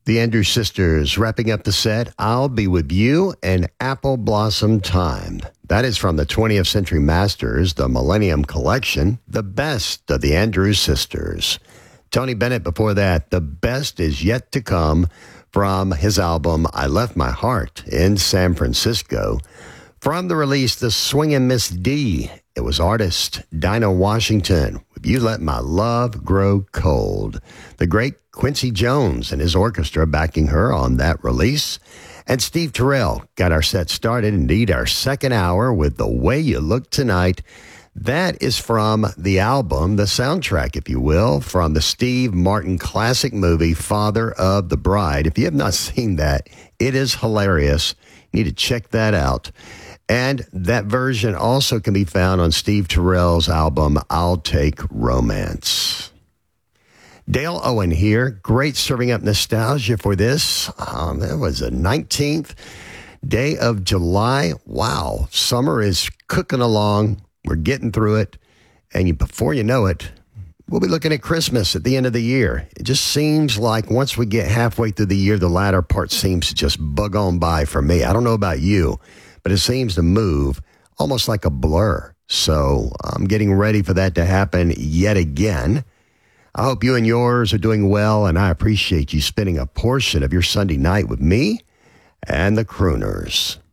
The Andrews Sisters wrapping up the set, I'll Be With You and Apple Blossom Time. That is from the 20th Century Masters, the Millennium Collection, the best of the Andrews Sisters. Tony Bennett before that, the best is yet to come from his album, I Left My Heart in San Francisco. From the release, The Swingin' Miss D, it was artist Dinah Washington, with You Let My Love Grow Cold. The great Quincy Jones and his orchestra backing her on that release. And Steve Terrell got our set started, indeed our second hour, with The Way You Look Tonight. That is from the album, the soundtrack, if you will, from the Steve Martin classic movie, Father of the Bride. If you have not seen that, it is hilarious. You need to check that out. And that version also can be found on Steve Terrell's album, I'll Take Romance. Dale Owen here. Great serving up nostalgia for this. It was the 19th day of July. Wow. Summer is cooking along. We're getting through it. And before you know it, we'll be looking at Christmas at the end of the year. It just seems like once we get halfway through the year, the latter part seems to just bug on by for me. I don't know about you, but it seems to move almost like a blur. So I'm getting ready for that to happen yet again. I hope you and yours are doing well, and I appreciate you spending a portion of your Sunday night with me and the Crooners.